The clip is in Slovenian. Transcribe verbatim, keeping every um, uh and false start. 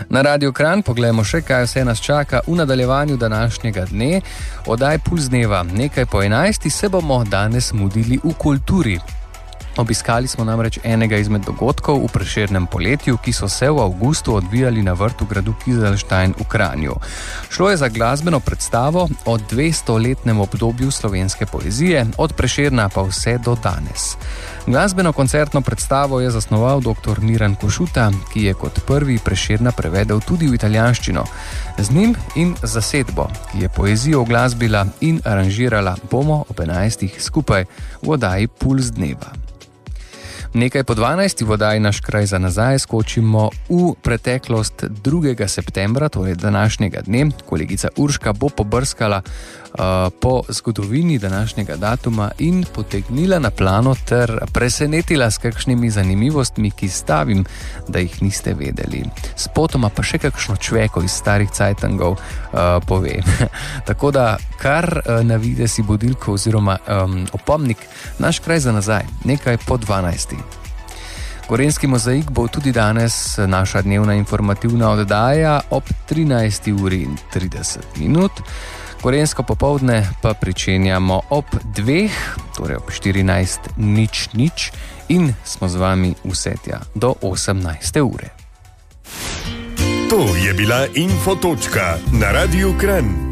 Na Radio Kranj pogledamo še, kaj vse nas čaka v nadaljevanju današnjega dne. Oddaj Puls dneva. Nekaj po enajsti se bomo danes mudili v kulturi. Obiskali smo namreč enega izmed dogodkov v Prešernem poletju, ki so se v avgustu odvijali na vrtu gradu Kizlštajn v Kranju. Šlo je za glasbeno predstavo o dvestoletnem obdobju slovenske poezije, od Prešerna pa vse do danes. Glasbeno koncertno predstavo je zasnoval doktor Miran Košuta, ki je kot prvi Prešerna prevedel tudi v italijanščino. Z njim in zasedbo, ki je poezijo uglasbila in aranžirala, bomo ob enajstih skupaj v oddaji Puls dneva. Nekaj po dvanajsti v oddaji Naš kraj za nazaj skočimo v preteklost drugega septembra, torej današnjega dne. Kolegica Urška bo pobrskala uh, po zgodovini današnjega datuma in potegnila na plano ter presenetila s kakšnimi zanimivostmi, ki stavim, da jih niste vedeli. Spotoma pa še kakšno čveko iz starih cajtangov uh, pove. Tako da kar uh, navide si budilko oziroma um, opomnik Naš kraj za nazaj, nekaj po dvanajsti. Gorenjski mozaik bo tudi danes naša dnevna informativna oddaja ob trinajsti uri in trideset minut. Gorenjsko popoldne pa pričenjamo ob dveh, torej ob štirinajst nič nič in smo z vami vse tja do osemnajste ure. To je bila Infotočka na Radiu Kranj.